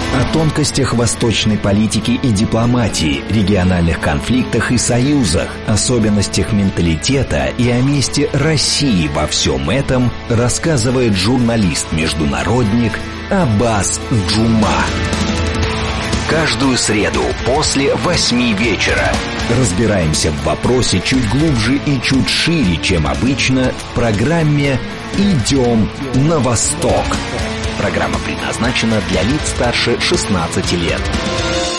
О тонкостях восточной политики и дипломатии, региональных конфликтах и союзах, особенностях менталитета и о месте России во всем этом рассказывает журналист-международник Аббас Джума. Каждую среду после 8 вечера разбираемся в вопросе чуть глубже и чуть шире, чем обычно, в программе «Идем на Восток». Программа предназначена для лиц старше 16 лет.